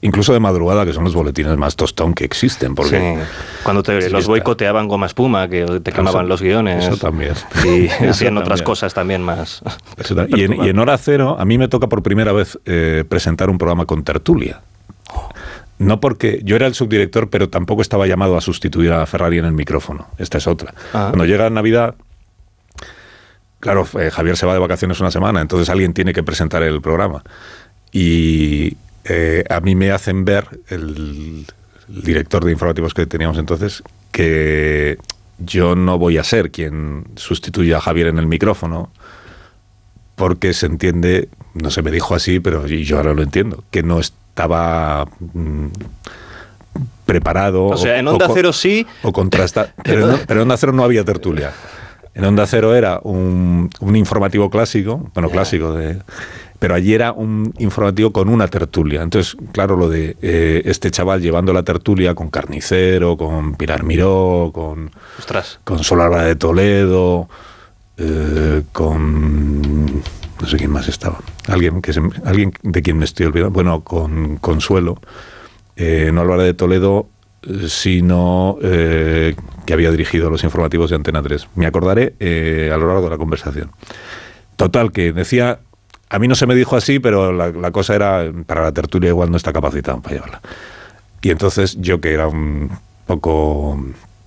incluso de madrugada, que son los boletines más tostón que existen. Porque cuando los boicoteaban Goma Espuma, que te quemaban los guiones. Eso también. Y hacían otras cosas también más. Y en Hora Cero, a mí me toca por primera vez presentar un programa con tertulia. No porque yo era el subdirector, pero tampoco estaba llamado a sustituir a Ferrari en el micrófono. Esta es otra. Cuando llega Navidad, claro, Javier se va de vacaciones una semana, entonces alguien tiene que presentar el programa. Y a mí me hacen ver, el director de informativos que teníamos entonces, que yo no voy a ser quien sustituya a Javier en el micrófono, porque se entiende, no se me dijo así, pero yo ahora lo entiendo, que no estaba preparado. O sea, en Onda Cero sí. O contrastado. Pero en Onda Cero no había tertulia. En Onda Cero era un informativo clásico, clásico pero allí era un informativo con una tertulia. Entonces, claro, lo de este chaval llevando la tertulia con Carnicero, con Pilar Miró, con Sol Álvarez de Toledo, con... no sé quién más estaba. Alguien de quien me estoy olvidando. Bueno, con Consuelo. No Álvarez de Toledo, sino que había dirigido los informativos de Antena 3. Me acordaré a lo largo de la conversación. Total, que decía... A mí no se me dijo así, pero la cosa era, para la tertulia igual no está capacitado para llevarla. Y entonces yo, que era un poco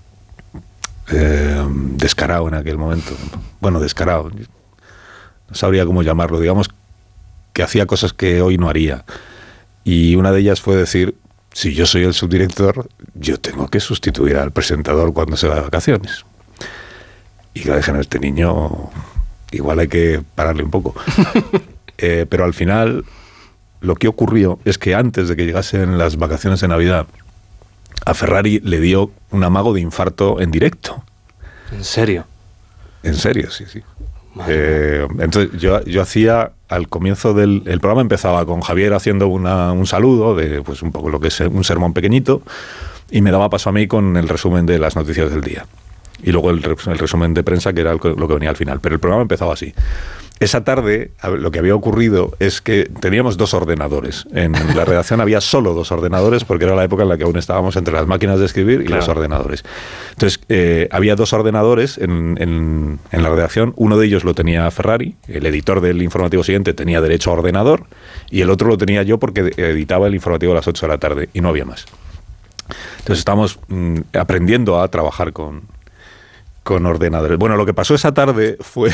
descarado en aquel momento, bueno, descarado, no sabría cómo llamarlo, digamos que hacía cosas que hoy no haría. Y una de ellas fue decir, si yo soy el subdirector, yo tengo que sustituir al presentador cuando se va de vacaciones. Y claro, dije, no, este niño... igual hay que pararle un poco. Pero al final, lo que ocurrió es que antes de que llegasen las vacaciones de Navidad, a Ferrari le dio un amago de infarto en directo. ¿En serio? En serio, sí. Entonces yo hacía, al comienzo el programa empezaba con Javier haciendo un saludo, de pues un poco lo que es un sermón pequeñito, y me daba paso a mí con el resumen de las noticias del día. Y luego el resumen de prensa, que era lo que venía al final. Pero el programa empezaba así. Esa tarde, lo que había ocurrido es que teníamos 2 ordenadores. En la redacción había solo 2 ordenadores, porque era la época en la que aún estábamos entre las máquinas de escribir y los ordenadores. Entonces, había 2 ordenadores en la redacción. Uno de ellos lo tenía Ferrari, el editor del informativo siguiente tenía derecho a ordenador, y el otro lo tenía yo porque editaba el informativo a las 8 de la tarde, y no había más. Entonces estábamos aprendiendo a trabajar con ordenadores. Bueno, lo que pasó esa tarde fue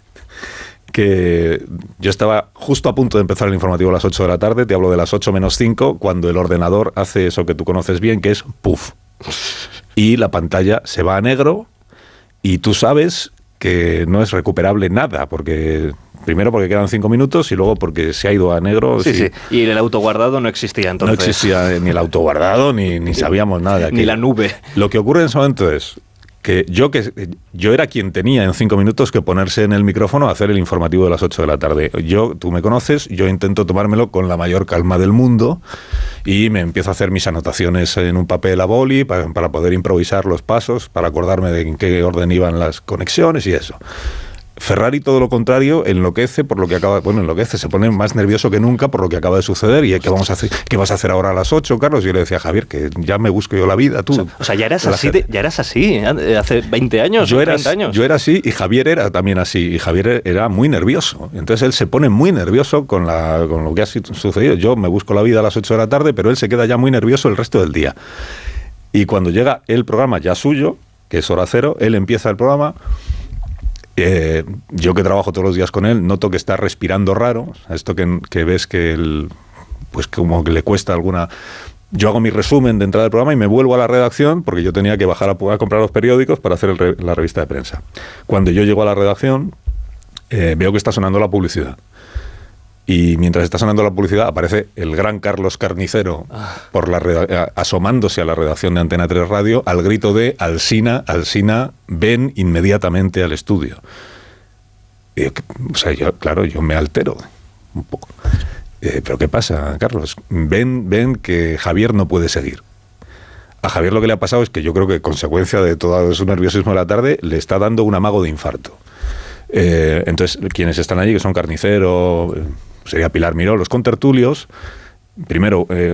que yo estaba justo a punto de empezar el informativo a las 8 de la tarde, te hablo de las 8 menos 5, cuando el ordenador hace eso que tú conoces bien, que es ¡puf! Y la pantalla se va a negro y tú sabes que no es recuperable nada, porque... Primero porque quedan 5 minutos y luego porque se ha ido a negro. Sí. Y el autoguardado no existía entonces. No existía ni el autoguardado ni sabíamos nada. Ni la nube. Lo que ocurre en ese momento es que yo era quien tenía en 5 minutos que ponerse en el micrófono a hacer el informativo de las 8 de la tarde. Tú me conoces, yo intento tomármelo con la mayor calma del mundo y me empiezo a hacer mis anotaciones en un papel a boli para poder improvisar los pasos, para acordarme de en qué orden iban las conexiones y eso. Ferrari, todo lo contrario, enloquece por lo que acaba... Bueno, enloquece, se pone más nervioso que nunca por lo que acaba de suceder. ¿Y qué vamos a hacer? ¿Qué vas a hacer ahora a las 8, Carlos? Y yo le decía a Javier que ya me busco yo la vida, tú. O sea, ya eras así, hace 20 años, 30 años. Yo era así y Javier era también así. Y Javier era muy nervioso. Entonces él se pone muy nervioso con lo que ha sucedido. Yo me busco la vida a las 8 de la tarde, pero él se queda ya muy nervioso el resto del día. Y cuando llega el programa ya suyo, que es Hora Cero, él empieza el programa... yo que trabajo todos los días con él, noto que está respirando raro. Esto que ves que él, pues como que le cuesta alguna... Yo hago mi resumen de entrada del programa y me vuelvo a la redacción porque yo tenía que bajar a comprar los periódicos para hacer la revista de prensa. Cuando yo llego a la redacción, veo que está sonando la publicidad. Y mientras está sonando la publicidad, aparece el gran Carlos Carnicero asomándose a la redacción de Antena 3 Radio al grito de Alsina, ven inmediatamente al estudio. Yo me altero un poco. ¿Pero qué pasa, Carlos? Ven que Javier no puede seguir. A Javier lo que le ha pasado es que yo creo que, consecuencia de todo su nerviosismo de la tarde, le está dando un amago de infarto. Entonces, quienes están allí, que son Carnicero... sería Pilar Miró, los contertulios, primero